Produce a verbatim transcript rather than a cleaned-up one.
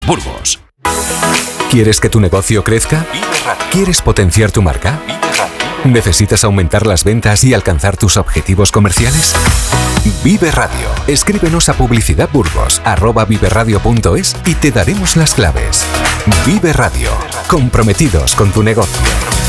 Burgos. ¿Quieres que tu negocio crezca? ¿Quieres potenciar tu marca? ¿Necesitas aumentar las ventas y alcanzar tus objetivos comerciales? Vive Radio. Escríbenos a publicidadburgos arroba viveradio punto es y te daremos las claves. Vive Radio. Comprometidos con tu negocio.